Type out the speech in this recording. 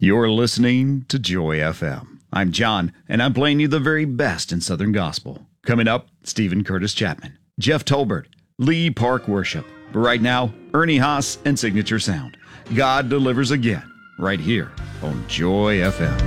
You're listening to Joy FM. I'm John, and I'm playing you the very best in Southern Gospel. Coming up, Stephen Curtis Chapman, Jeff Tolbert, Lee Park Worship. But right now, Ernie Haas and Signature Sound. God delivers again, right here on Joy FM.